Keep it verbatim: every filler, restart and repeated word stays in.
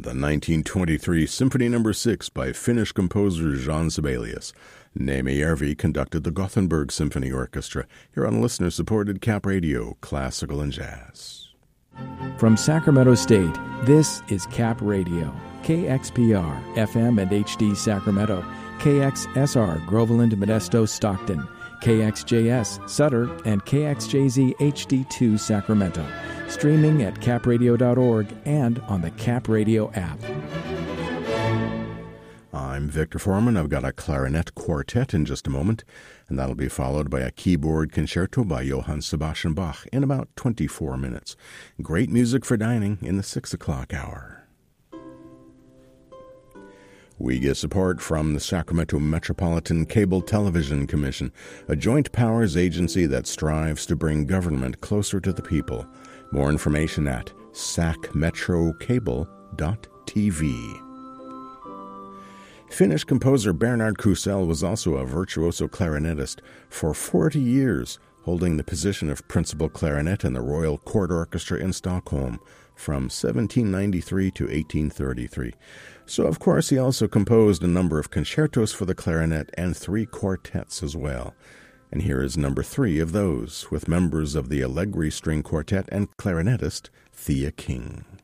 the nineteen twenty-three Symphony Number six by Finnish composer Jean Sibelius. Neeme Järvi conducted the Gothenburg Symphony Orchestra here on listener-supported Cap Radio, Classical and Jazz. From Sacramento State, this is Cap Radio, K X P R, F M and H D Sacramento, K X S R, Groveland, Modesto, Stockton, K X J S, Sutter, and K X J Z H D two, Sacramento. Streaming at cap radio dot org and on the Cap Radio app. I'm Victor Foreman. I've got a clarinet quartet in just a moment, and that'll be followed by a keyboard concerto by Johann Sebastian Bach in about twenty-four minutes. Great music for dining in the six o'clock hour. We get support from the Sacramento Metropolitan Cable Television Commission, a joint powers agency that strives to bring government closer to the people. More information at sac metro cable dot t v. Finnish composer Bernard Krusell was also a virtuoso clarinetist for forty years, holding the position of principal clarinet in the Royal Court Orchestra in Stockholm from seventeen ninety-three to eighteen thirty-three. So, of course, he also composed a number of concertos for the clarinet and three quartets as well. And here is number three of those, with members of the Allegri String Quartet and clarinetist Thea King.